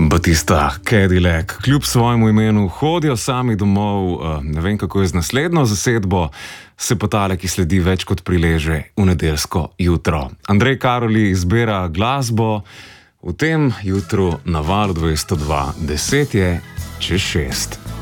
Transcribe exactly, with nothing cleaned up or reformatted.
Batista, Cadillac, kljub svojemu imenu hodijo sami domov, ne vem kako je z naslednjo zasedbo, se pa tale, ki sledi, več kot prileže v nedeljsko jutro. Andrej Karoli izbira glasbo v tem jutru na Valu dvesto dva, deset je čez šest.